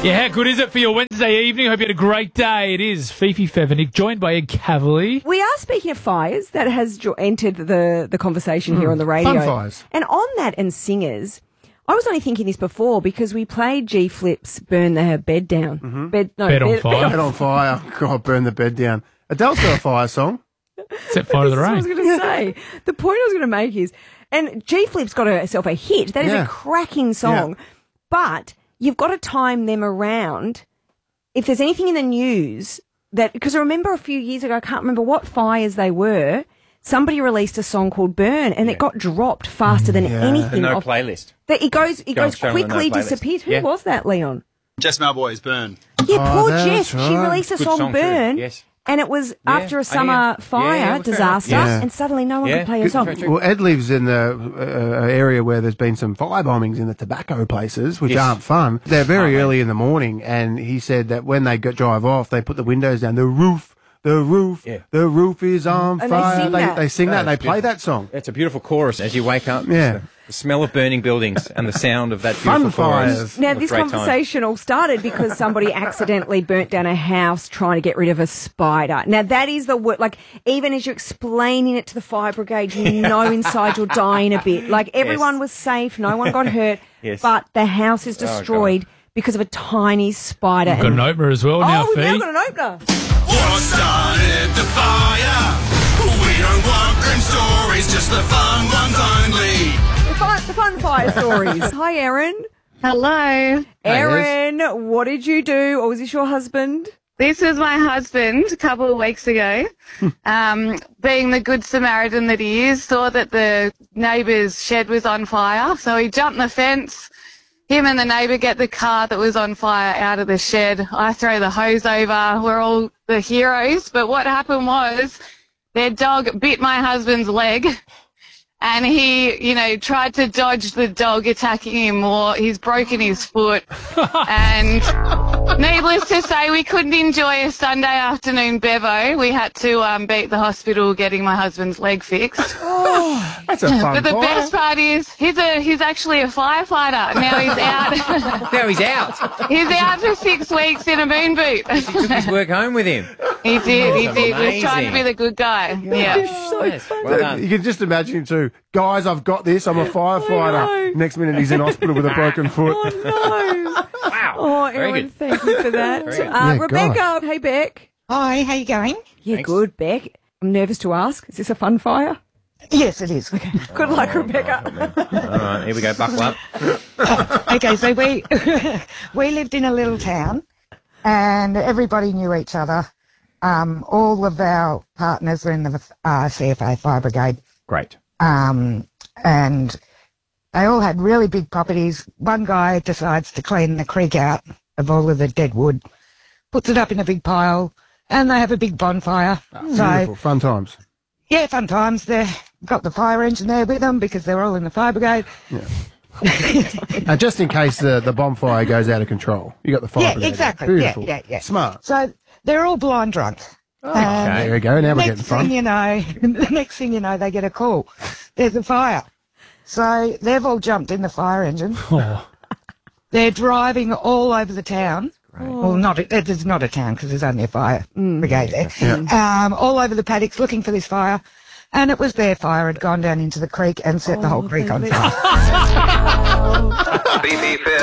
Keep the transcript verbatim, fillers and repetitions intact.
Yeah, how good is it for your Wednesday evening? Hope you had a great day. It is Fifi Fevenik, joined by Ed Cavalier. We are speaking of fires. That has jo- entered the, the conversation mm, here on the radio. Fun fires. And on that and singers, I was only thinking this before because we played G Flip's Burn the Bed Down. Mm-hmm. Bed, no, bed, bed on fire. Bed on fire. God, burn the bed down. Adele's got a fire song. Set fire to the This is what I rain. was going to say. The point I was going to make is, and G Flip's got herself a hit. That is Yeah. a cracking song. Yeah. But you've got to time them around. If there's anything in the news that, because I remember a few years ago, I can't remember what fires they were, somebody released a song called Burn and Yeah. it got dropped faster than Yeah. anything. The no off- playlist. That it goes, it Go goes and show 'em the no quickly playlist. disappears. Who Yeah. was that, Leon? Jess Malboy's Burn. Yeah, Oh, poor that's Jess. She right. released a Good song, song too, Burn, yes. and it was Yeah. after Oh, a summer yeah. fire Yeah, yeah, fair disaster, enough. Yeah. and suddenly no one Yeah. could play a Good- song. very true. Well, Ed lives in the uh, area where there's been some fire bombings in the tobacco places, which Yes. aren't fun. They're very Oh, early in the morning, and he said that when they go, drive off, they put the windows down. The roof, the roof, Yeah. the roof is on And they fire. sing that. they sing that. Oh, and they it's play beautiful. that song. It's a beautiful chorus as you wake up. Yeah. The, the smell of burning buildings and the sound of that Fun beautiful chorus. fires. Now, What a this great time. conversation all started because somebody accidentally burnt down a house trying to get rid of a spider. Now, that is the word, like, even as you're explaining it to the fire brigade, you know inside you're dying a bit. Like, everyone Yes. was safe, no one got hurt, Yes. but the house is Oh, destroyed because of a tiny spider. Got an opener as well now, Oh, we've now Fee. got an opener. What started the fire? We don't want grim stories, just the fun ones only. The fun, the fun fire stories. Hi, Erin. Hello. Erin, what did you do? Or was this your husband? This was my husband a couple of weeks ago. um, being the good Samaritan that he is, saw that the neighbour's shed was on fire. So he jumped the fence. Him and the neighbour get the car that was on fire out of the shed. I throw the hose over. We're all the heroes. But what happened was their dog bit my husband's leg. And he, you know, tried to dodge the dog attacking him more. He's broken his foot. And needless to say, we couldn't enjoy a Sunday afternoon bevo. We had to um, be at the hospital getting my husband's leg fixed. That's a fun But the fire. best part is he's a he's actually a firefighter. Now he's out. Now he's out. He's out for six weeks in a moon boot. He took his work home with him. He did. He That's did. He was trying to amazing. be the good guy. Yeah. Yes, well done. You can just imagine him too. Guys, I've got this. I'm a know. firefighter. Next minute, he's in hospital with a broken foot. Oh, no. Wow. Oh, Very Erin, good. thank you for that. Very good. Uh, Yeah, Rebecca, hey, Beck. Hi, how you going? Yeah, Thanks. good, Beck. I'm nervous to ask. Is this a fun fire? Yes, it is. Good luck, Rebecca. All right, here we go. Buckle up. Okay, so we we lived in a little town, and everybody knew each other. Um, all of our partners were in the uh, C F A Fire Brigade, Great. um, and they all had really big properties. One guy decides to clean the creek out of all of the dead wood, puts it up in a big pile, and they have a big bonfire. so Beautiful. Fun times. yeah, fun times. They got the fire engine there with them because they're all in the fire brigade. And just in case the, the bonfire goes out of control, you got the fire Yeah, brigade. exactly. Beautiful. Yeah, yeah, yeah. Smart. So they're all blind drunk. And There we go. Now we're next getting fun. thing you know, the next thing you know, they get a call. There's a fire. So they've all jumped in the fire engine. Oh, They're driving all over the town. Well, not a, there's not a town because there's only a fire brigade there. Um, all over the paddocks looking for this fire. And it was their fire had gone down into the creek and set the whole creek on fire. B B Fair